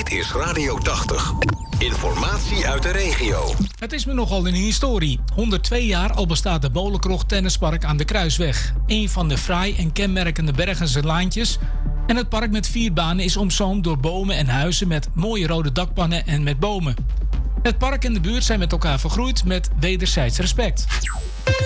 Dit is Radio 80. Informatie uit de regio. Het is me nogal een historie. 102 jaar al bestaat de Bolenkrocht Tennispark aan de Kruisweg. Een van de fraai en kenmerkende Bergense laantjes. En het park met 4 banen is omzoomd door bomen en huizen met mooie rode dakpannen en met bomen. Het park en de buurt zijn met elkaar vergroeid met wederzijds respect.